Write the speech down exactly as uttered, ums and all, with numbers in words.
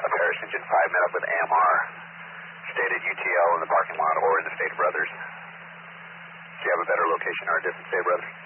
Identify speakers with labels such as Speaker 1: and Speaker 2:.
Speaker 1: Paris Engine five met up with A M R. Stayed at U T L in the parking lot or in the State Brothers. Do you have a better location or a different State Brothers?